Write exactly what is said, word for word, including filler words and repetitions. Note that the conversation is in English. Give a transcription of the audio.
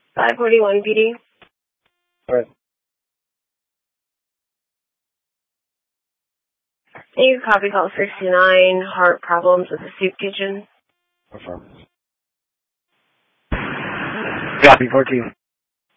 five forty-one P D. All right. You copy call sixty-nine, heart problems with the soup kitchen. Affirm. Copy fourteen.